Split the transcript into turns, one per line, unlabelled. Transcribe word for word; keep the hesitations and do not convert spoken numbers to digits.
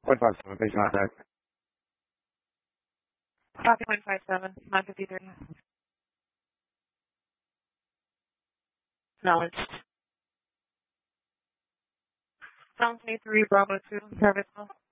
Point five seven, base contact.
Copy point five seven, nine fifty-three. Acknowledged. Sound twenty-three, Bravo two, service call.